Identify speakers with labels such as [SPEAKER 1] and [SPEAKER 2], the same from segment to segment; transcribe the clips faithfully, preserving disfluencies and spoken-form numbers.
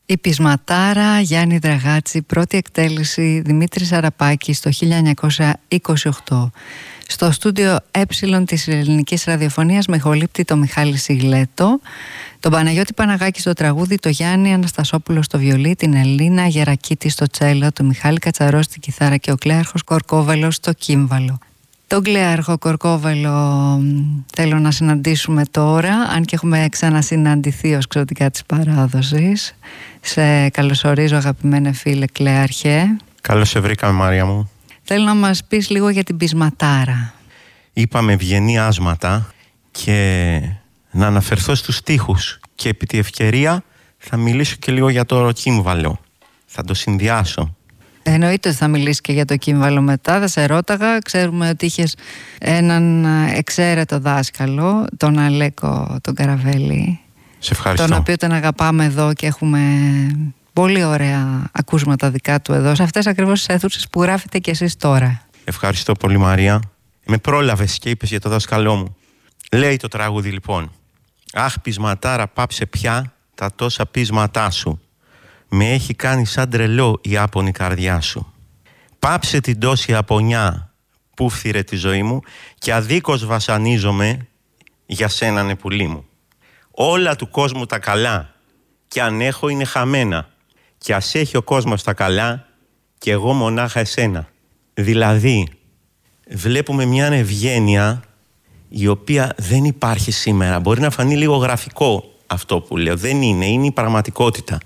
[SPEAKER 1] Η Πεισματάρα, Γιάννη Δραγάτση, πρώτη εκτέλεση, Δημήτρης Αραπάκης το χίλια εννιακόσια είκοσι οκτώ. Στο στούντιο Ε της Ελληνικής Ραδιοφωνίας με ηχολήπτη το Μιχάλη Σιγλέτο, τον Παναγιώτη Παναγάκη στο τραγούδι, το Γιάννη Αναστασόπουλο στο βιολί, την Ελίνα Γερακίτη στο τσέλο, τον Μιχάλη Κατσαρό στην κιθάρα και ο Κλέαρχος Κορκόβελος στο κύμβαλο. Τον Κλέαρχο Κορκόβελο θέλω να συναντήσουμε τώρα, αν και έχουμε ξανασυναντηθεί ως ξωτικά της παράδοσης. Σε καλωσορίζω, αγαπημένε φίλε Κλέαρχε.
[SPEAKER 2] Καλώς σε βρήκαμε, Μάρια μου.
[SPEAKER 1] Θέλω να μας πεις λίγο για την Πεισματάρα.
[SPEAKER 2] Είπαμε ευγενή άσματα και να αναφερθώ στους στίχους και επί τη ευκαιρία θα μιλήσω και λίγο για το κύμβαλο. Θα το συνδυάσω.
[SPEAKER 1] Εννοείται ότι θα μιλήσει και για το κύμβαλο μετά. Θα σε ρώταγα. Ξέρουμε ότι είχες έναν εξαίρετο δάσκαλο, τον Αλέκο τον Καραβέλη.
[SPEAKER 2] Σε ευχαριστώ.
[SPEAKER 1] Τον οποίο τον αγαπάμε εδώ και έχουμε πολύ ωραία ακούσματα δικά του εδώ, σε αυτές ακριβώς τις αίθουσες που γράφετε κι εσείς τώρα.
[SPEAKER 2] Ευχαριστώ πολύ, Μαρία. Με πρόλαβες και είπες για το δάσκαλό μου. Λέει το τραγούδι λοιπόν: «Αχ, πεισματάρα, πάψε πια τα τόσα πείσματά σου. Με έχει κάνει σαν τρελό η άπονη καρδιά σου. Πάψε την τόση απονιά που φθήρε τη ζωή μου και αδίκως βασανίζομαι για σένα, νεπουλή μου. Όλα του κόσμου τα καλά κι αν έχω είναι χαμένα κι ας έχει ο κόσμος τα καλά κι εγώ μονάχα εσένα». Δηλαδή βλέπουμε μια ευγένεια η οποία δεν υπάρχει σήμερα. Μπορεί να φανεί λίγο γραφικό αυτό που λέω, δεν είναι, είναι η πραγματικότητα.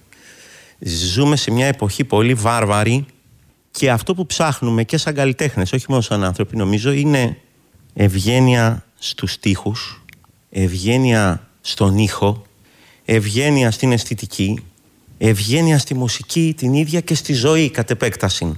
[SPEAKER 2] Ζούμε σε μια εποχή πολύ βάρβαρη και αυτό που ψάχνουμε και σαν καλλιτέχνες, όχι μόνο σαν άνθρωποι, νομίζω είναι ευγένεια στους στίχους, ευγένεια στον ήχο, ευγένεια στην αισθητική, ευγένεια στη μουσική την ίδια και στη ζωή κατ' επέκταση.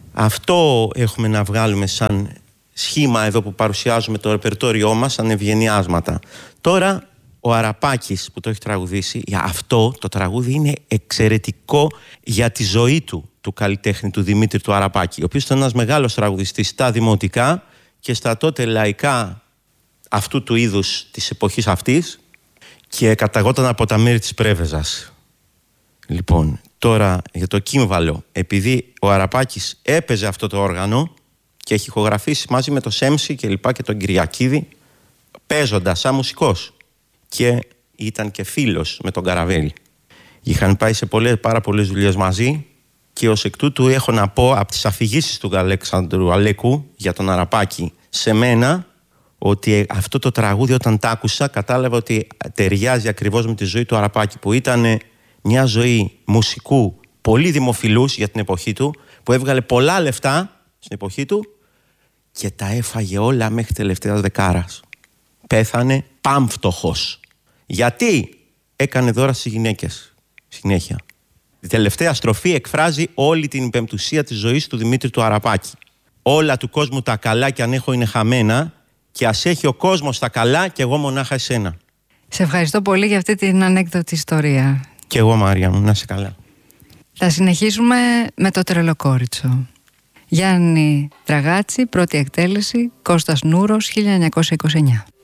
[SPEAKER 2] Αυτό έχουμε να βγάλουμε σαν σχήμα εδώ που παρουσιάζουμε το ρεπερτόριό μας, σαν ευγενιάσματα. Τώρα ο Αραπάκης που το έχει τραγουδήσει, για αυτό το τραγούδι είναι εξαιρετικό για τη ζωή του, του καλλιτέχνη του Δημήτρη του Αραπάκη, ο οποίος ήταν ένας μεγάλος τραγουδιστής στα δημοτικά και στα τότε λαϊκά αυτού του είδους της εποχής αυτής και καταγόταν από τα μέρη της Πρέβεζας. Λοιπόν, τώρα για το κύμβαλο, επειδή ο Αραπάκης έπαιζε αυτό το όργανο και έχει ηχογραφήσει μαζί με το Σέμψη και λοιπά και τον Κυριακίδη, παίζοντας σαν μουσικός. Και ήταν και φίλος με τον Καραβέλη. Είχαν πάει σε πολλές, πάρα πολλές δουλειές μαζί και ως εκ τούτου έχω να πω από τις αφηγήσεις του Αλέξανδρου Αλέκου για τον Αραπάκη σε μένα ότι αυτό το τραγούδι όταν τ' άκουσα κατάλαβα ότι ταιριάζει ακριβώς με τη ζωή του Αραπάκη, που ήταν μια ζωή μουσικού πολύ δημοφιλούς για την εποχή του, που έβγαλε πολλά λεφτά στην εποχή του και τα έφαγε όλα μέχρι τελευταίας δεκάρας. Πέθανε πάμφτωχος. Γιατί έκανε δώρα στις γυναίκες συνέχεια. Η τελευταία στροφή εκφράζει όλη την υπεμπτουσία της ζωής του Δημήτρη του Αραπάκη. Όλα του κόσμου τα καλά κι αν έχω είναι χαμένα και ας έχει ο κόσμος τα καλά κι εγώ μονάχα εσένα.
[SPEAKER 1] Σε ευχαριστώ πολύ για αυτή την ανέκδοτη ιστορία.
[SPEAKER 2] Κι εγώ, Μάρια μου, να είσαι καλά.
[SPEAKER 1] Θα συνεχίσουμε με το Τρελοκόριτσο. Γιάννη Δραγάτση, πρώτη εκτέλεση, Κώστας Νούρος, χίλια εννιακόσια είκοσι εννιά.